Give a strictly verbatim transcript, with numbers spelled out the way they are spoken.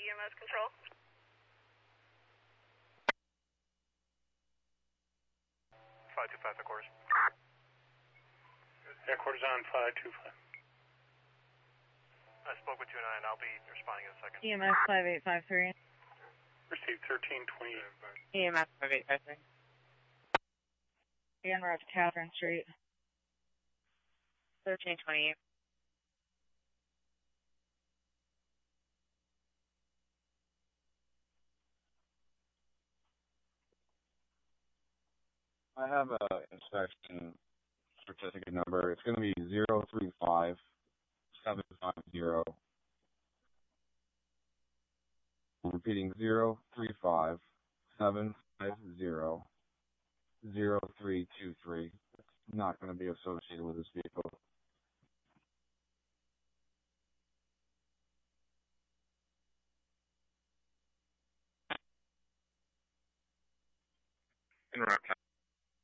E M S control. five two five, headquarters. Headquarters on five two five. I spoke with two nine, I'll be responding in a second. E M S five eight five three. Received thirteen twenty-eight. E M S five eight five three. En route to Catherine Street. thirteen twenty-eight. I have a inspection certificate number. It's going to be zero three five seven five zero. I'm repeating zero three five seven five zero zero three two three. It's not going to be associated with this vehicle. En route.